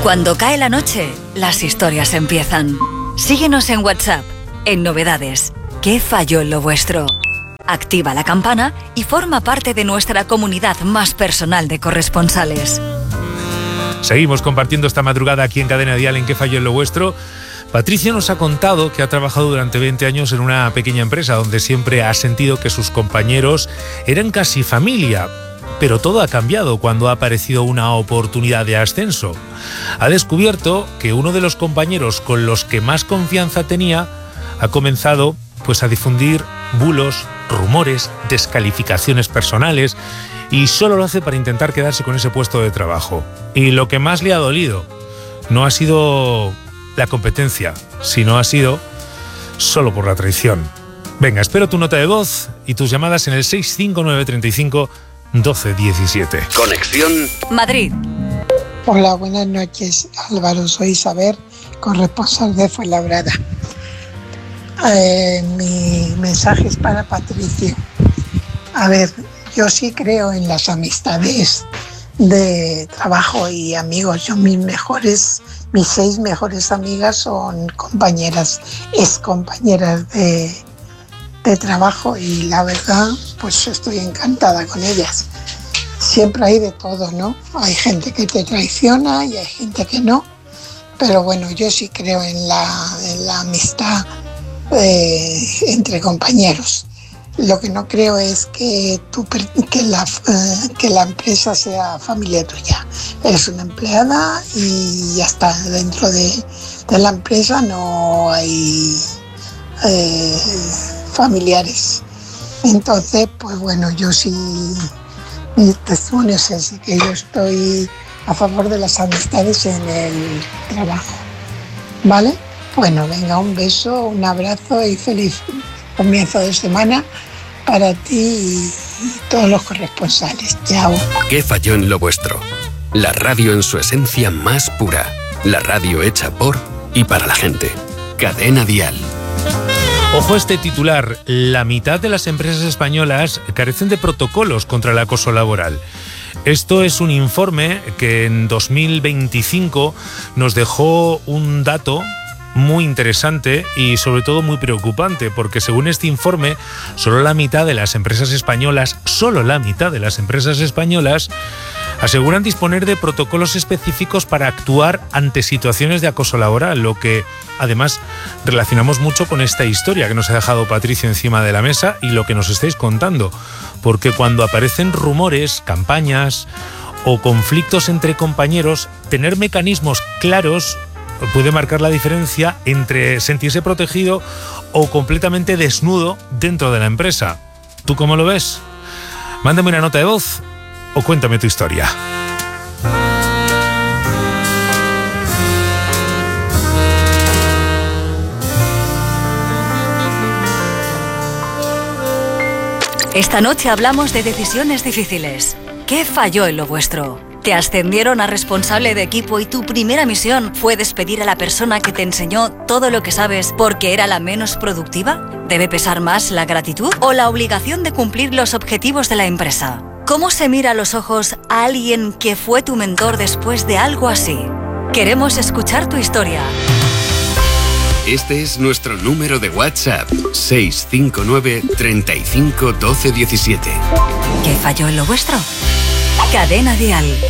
Cuando cae la noche, las historias empiezan. Síguenos en WhatsApp, en Novedades. ¿Qué falló en lo vuestro? Activa la campana y forma parte de nuestra comunidad más personal de corresponsales. Seguimos compartiendo esta madrugada aquí en Cadena Dial en ¿Qué falló en lo vuestro? Patricia nos ha contado que ha trabajado durante 20 años en una pequeña empresa donde siempre ha sentido que sus compañeros eran casi familia. Pero todo ha cambiado cuando ha aparecido una oportunidad de ascenso. Ha descubierto que uno de los compañeros con los que más confianza tenía ha comenzado a difundir bulos, rumores, descalificaciones personales y solo lo hace para intentar quedarse con ese puesto de trabajo. Y lo que más le ha dolido no ha sido la competencia, sino ha sido solo por la traición. Venga, espero tu nota de voz y tus llamadas en el 65935 1217. Conexión Madrid. Hola, buenas noches, Álvaro. Soy Isabel, corresponsal de Fuenlabrada. Mi mensaje es para Patricio. A ver, yo sí creo en las amistades de trabajo y amigos. Mis 6 mejores amigas son compañeras, excompañeras de trabajo, y la verdad, pues estoy encantada con ellas. Siempre hay de todo, ¿no? Hay gente que te traiciona y hay gente que no, pero bueno, yo sí creo en la amistad entre compañeros. Lo que no creo es que la empresa sea familia tuya. Eres una empleada y ya está. Dentro de la empresa no hay familiares. Entonces, pues bueno, yo sí, mi testimonio es ese, que yo estoy a favor de las amistades en el trabajo. ¿Vale? Bueno, venga, un beso, un abrazo y feliz comienzo de semana para ti y todos los corresponsales. Chao. ¿Qué falló en lo vuestro? La radio en su esencia más pura. La radio hecha por y para la gente. Cadena Dial. Ojo a este titular. La mitad de las empresas españolas carecen de protocolos contra el acoso laboral. Esto es un informe que en 2025 nos dejó un dato muy interesante y sobre todo muy preocupante, porque según este informe, solo la mitad de las empresas españolas aseguran disponer de protocolos específicos para actuar ante situaciones de acoso laboral, lo que además relacionamos mucho con esta historia que nos ha dejado Patricio encima de la mesa y lo que nos estáis contando, porque cuando aparecen rumores, campañas o conflictos entre compañeros, tener mecanismos claros puede marcar la diferencia entre sentirse protegido o completamente desnudo dentro de la empresa. ¿Tú cómo lo ves? Mándame una nota de voz o cuéntame tu historia. Esta noche hablamos de decisiones difíciles. ¿Qué falló en lo vuestro? ¿Te ascendieron a responsable de equipo y tu primera misión fue despedir a la persona que te enseñó todo lo que sabes porque era la menos productiva? ¿Debe pesar más la gratitud o la obligación de cumplir los objetivos de la empresa? ¿Cómo se mira a los ojos a alguien que fue tu mentor después de algo así? Queremos escuchar tu historia. Este es nuestro número de WhatsApp: 659 35 12 17. ¿Qué falló en lo vuestro? Cadena Dial.